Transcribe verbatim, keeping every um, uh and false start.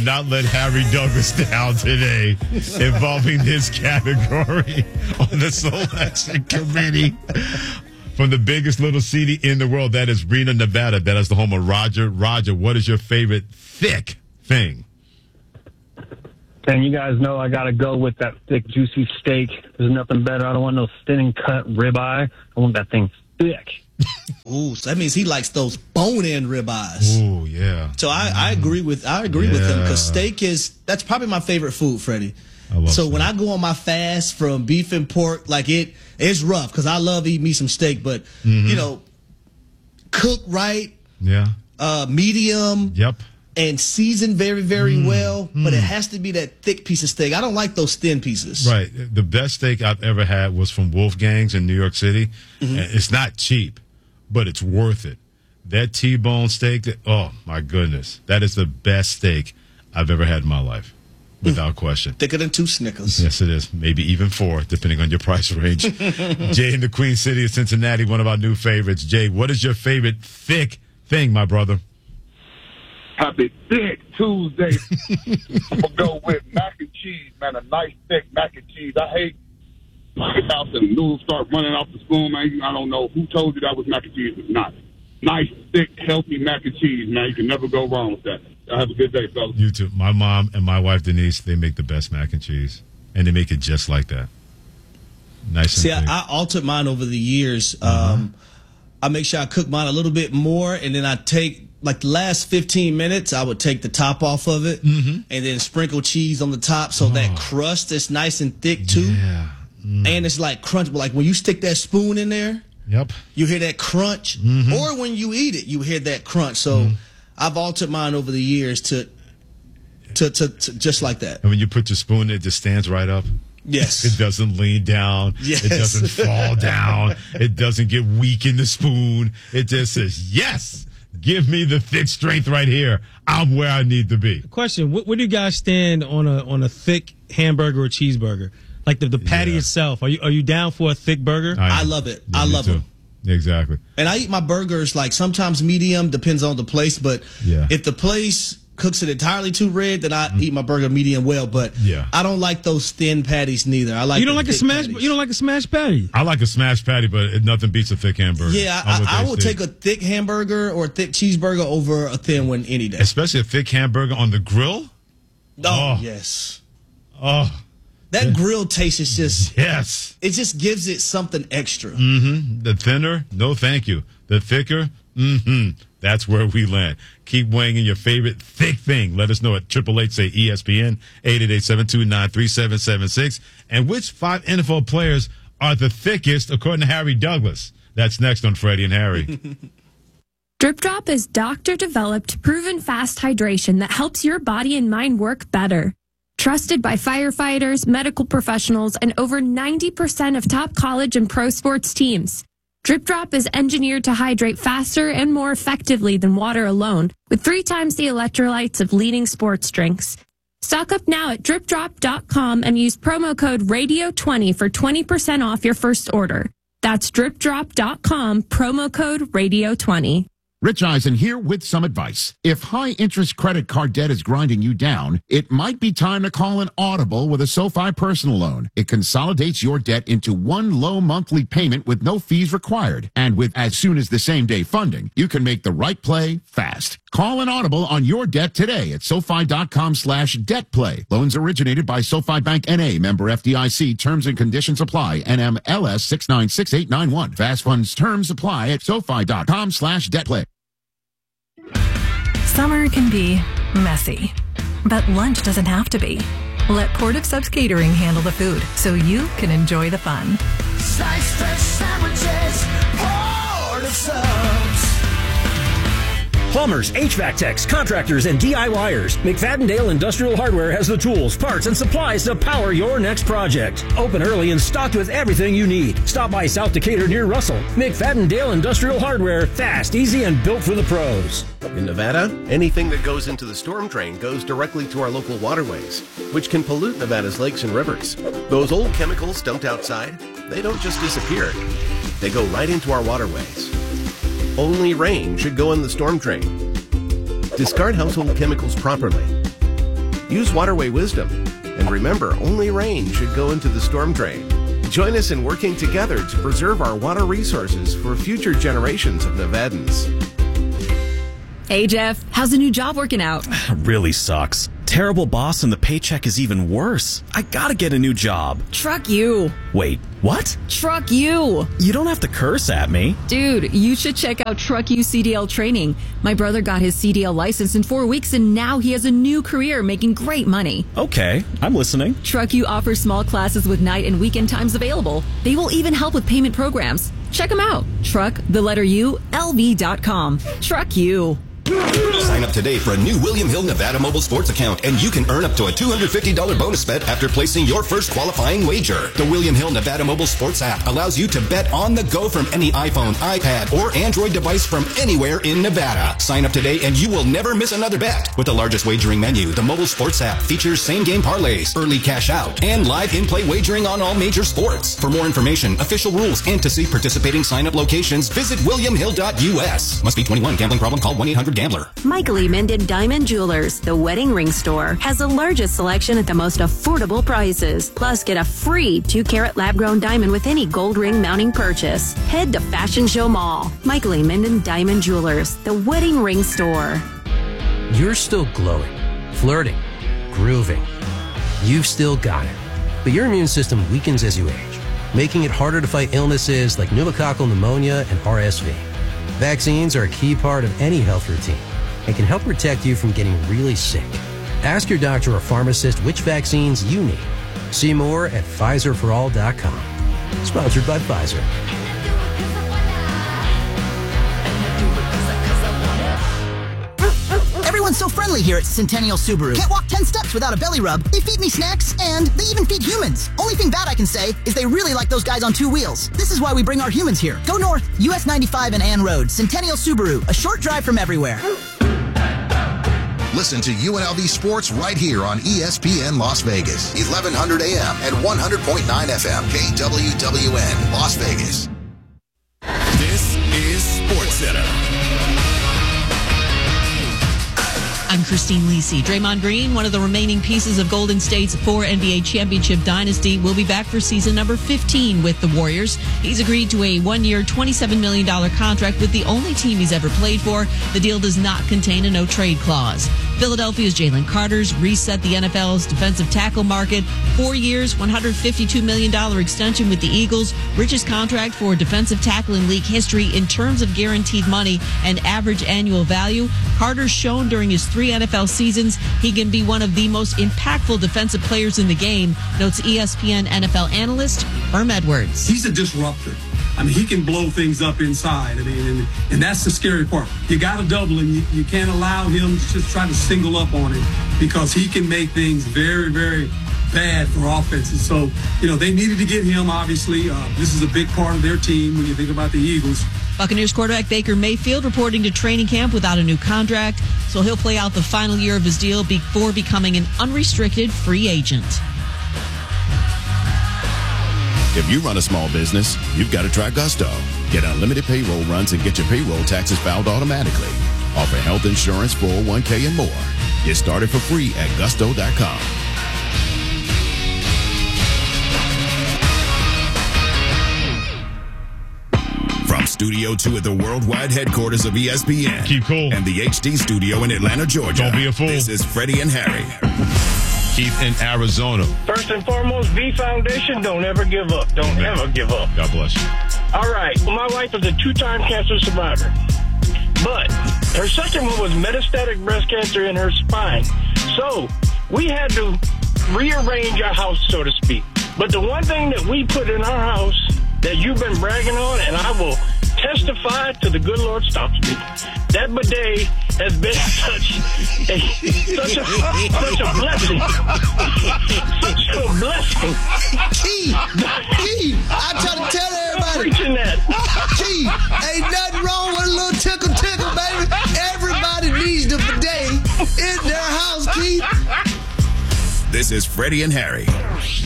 not let Harry Douglas down today involving this category on the selection committee. From the biggest little city in the world, that is Reno, Nevada. That is the home of Roger. Roger, what is your favorite thick thing? And you guys know I got to go with that thick, juicy steak. There's nothing better. I don't want no thin cut ribeye. I want that thing thick. Ooh, so that means he likes those bone-in ribeyes. Ooh, yeah. So I, I agree with I agree yeah. with him because steak is that's probably my favorite food, Freddie. I love so steak. when I go on my fast from beef and pork, like it, it's rough because I love eating me some steak, but mm-hmm. you know, cooked right, yeah, uh, medium, yep, and seasoned very, very mm. well. Mm. But it has to be that thick piece of steak. I don't like those thin pieces. Right. The best steak I've ever had was from Wolfgang's in New York City. Mm-hmm. And it's not cheap, but it's worth it. That T-bone steak, that, oh, my goodness. That is the best steak I've ever had in my life, without mm. question. Thicker than two Snickers. Yes, it is. Maybe even four, depending on your price range. Jay in the Queen City of Cincinnati, one of our new favorites. Jay, what is your favorite thick thing, my brother? Happy Thick Tuesday. I'm going to go with mac and cheese, man. A nice thick mac and cheese. I hate knocking out the noodles start running off the spoon, man. I don't know who told you that was mac and cheese. It's not. Nice, thick, healthy mac and cheese, man. You can never go wrong with that. Have a good day, fellas. You too. My mom and my wife, Denise, they make the best mac and cheese. And they make it just like that. Nice and See, thick. I, I altered mine over the years. Uh-huh. Um, I make sure I cook mine a little bit more, and then I take, like the last fifteen minutes, I would take the top off of it mm-hmm. and then sprinkle cheese on the top so oh. that crust is nice and thick, too. Yeah. Mm. And it's like crunch, but like when you stick that spoon in there, yep, you hear that crunch. Mm-hmm. Or when you eat it, you hear that crunch. So mm. I've altered mine over the years to, to, to, to just like that. And when you put your spoon in, it just stands right up. Yes. It doesn't lean down. Yes. It doesn't fall down. It doesn't get weak in the spoon. It just says, yes, give me the thick strength right here. I'm where I need to be. Question, where, where do you guys stand on a on a thick hamburger or cheeseburger? Like the, the patty yeah. itself. Are you are you down for a thick burger? I, I love it. Yeah, I love them. Exactly. And I eat my burgers like sometimes medium, depends on the place. But yeah. if the place cooks it entirely too red, then I mm. eat my burger medium well. But yeah. I don't like those thin patties neither. I like you don't like a smash. Patties. You don't like a smash patty. I like a smash patty, but it, nothing beats a thick hamburger. Yeah, I, I will take a thick hamburger or a thick cheeseburger over a thin one any day. Especially a thick hamburger on the grill. Oh, oh. yes. Oh. That yeah. grill taste is just yes. It just gives it something extra. Mm-hmm. The thinner, no thank you. The thicker, mm-hmm. That's where we land. Keep weighing in your favorite thick thing. Let us know at triple eight say E S P N, eight eight eight, seven two nine, three seven seven six. And which five N F L players are the thickest, according to Harry Douglas? That's next on Freddie and Harry. Drip Drop is doctor-developed, proven fast hydration that helps your body and mind work better. Trusted by firefighters, medical professionals, and over ninety percent of top college and pro sports teams. Drip Drop is engineered to hydrate faster and more effectively than water alone, with three times the electrolytes of leading sports drinks. Stock up now at drip drop dot com and use promo code radio twenty for twenty percent off your first order. That's drip drop dot com, promo code radio twenty. Rich Eisen here with some advice. If high-interest credit card debt is grinding you down, it might be time to call an Audible with a SoFi personal loan. It consolidates your debt into one low monthly payment with no fees required. And with as soon as the same-day funding, you can make the right play fast. Call an Audible on your debt today at SoFi dot com slash debt play. Loans originated by SoFi Bank N A, member F D I C. Terms and conditions apply. N M L S six nine six eight nine one. Fast funds terms apply at SoFi dot com slash debt play. Summer can be messy, but lunch doesn't have to be. Let Port of Subs Catering handle the food so you can enjoy the fun. Sliced fresh sandwiches, Port of Subs. Plumbers, H V A C techs, contractors, and DIYers. McFadden-Dale Industrial Hardware has the tools, parts, and supplies to power your next project. Open early and stocked with everything you need. Stop by South Decatur near Russell. McFadden-Dale Industrial Hardware. Fast, easy, and built for the pros. In Nevada, anything that goes into the storm drain goes directly to our local waterways, which can pollute Nevada's lakes and rivers. Those old chemicals dumped outside, they don't just disappear. They go right into our waterways. Only rain should go in the storm drain. Discard household chemicals properly. Use waterway wisdom. And remember, only rain should go into the storm drain. Join us in working together to preserve our water resources for future generations of Nevadans. Hey, Jeff, how's the new job working out? Really sucks. Terrible boss and the paycheck is even worse. I gotta get a new job. Truck you. Wait, what? Truck you. You don't have to curse at me. Dude, you should check out Truck You C D L training. My brother got his C D L license in four weeks and now he has a new career making great money. Okay, I'm listening. Truck You offers small classes with night and weekend times available. They will even help with payment programs. Check them out. Truck, the letter U, L V dot com. Truck You. Sign up today for a new William Hill Nevada mobile sports account, and you can earn up to a two hundred fifty dollars bonus bet after placing your first qualifying wager. The William Hill Nevada mobile sports app allows you to bet on the go from any iPhone, iPad, or Android device from anywhere in Nevada. Sign up today and you will never miss another bet. With the largest wagering menu, the mobile sports app features same-game parlays, early cash out, and live in-play wagering on all major sports. For more information, official rules, and to see participating sign-up locations, visit william hill dot U S. Must be twenty-one. Gambling problem? Call one eight hundred gambler. Michael E. Minden Diamond Jewelers, the wedding ring store, has the largest selection at the most affordable prices. Plus, get a free two-carat lab-grown diamond with any gold ring mounting purchase. Head to Fashion Show Mall. Michael E. Minden Diamond Jewelers, the wedding ring store. You're still glowing, flirting, grooving. You've still got it. But your immune system weakens as you age, making it harder to fight illnesses like pneumococcal pneumonia and R S V. Vaccines are a key part of any health routine and can help protect you from getting really sick. Ask your doctor or pharmacist which vaccines you need. See more at Pfizer for all dot com. Sponsored by Pfizer. Everyone's so friendly here at Centennial Subaru. Can't walk ten steps without a belly rub. They feed me snacks, and they even feed humans. Only thing bad I can say is they really like those guys on two wheels. This is why we bring our humans here. Go north, U S ninety-five and Ann Road. Centennial Subaru, a short drive from everywhere. Listen to U N L V Sports right here on E S P N Las Vegas, eleven hundred A M and one hundred point nine F M, K W W N, Las Vegas. This is SportsCenter. I'm Christine Lisi. Draymond Green, one of the remaining pieces of Golden State's four N B A championship dynasty, will be back for season number fifteen with the Warriors. He's agreed to a one-year, twenty-seven million dollars contract with the only team he's ever played for. The deal does not contain a no-trade clause. Philadelphia's Jalen Carter's reset the N F L's defensive tackle market. Four years, one hundred fifty-two million dollars extension with the Eagles. Richest contract for defensive tackle in league history in terms of guaranteed money and average annual value. Carter's shown during his three N F L seasons he can be one of the most impactful defensive players in the game, notes E S P N N F L analyst Herm Edwards. He's a disruptor. I mean, he can blow things up inside. I mean, and, and that's the scary part. You got to double him. You, you can't allow him to just try to single up on him because he can make things very, very bad for offenses. So, you know, they needed to get him, obviously. Uh, this is a big part of their team when you think about the Eagles. Buccaneers quarterback Baker Mayfield reporting to training camp without a new contract, so he'll play out the final year of his deal before becoming an unrestricted free agent. If you run a small business, you've got to try Gusto. Get unlimited payroll runs and get your payroll taxes filed automatically. Offer health insurance, four oh one k, and more. Get started for free at gusto dot com. From Studio two at the worldwide headquarters of E S P N. Keep cool. And the H D studio in Atlanta, Georgia. Don't be a fool. This is Freddie and Harry. Keith in Arizona. First and foremost, V Foundation, don't ever give up. Don't Amen. ever give up. God bless you. All right. Well, my wife is a two-time cancer survivor. But her second one was metastatic breast cancer in her spine. So we had to rearrange our house, so to speak. But the one thing that we put in our house that you've been bragging on, and I will testify to the good Lord stops me, that bidet has been such a such a such a blessing. Such a blessing. Key, Key, I try to tell everybody. Preaching that. Key, ain't nothing wrong with a little tickle tickle, baby. Everybody needs the bidet in their house, Key. This is Freddie and Harry.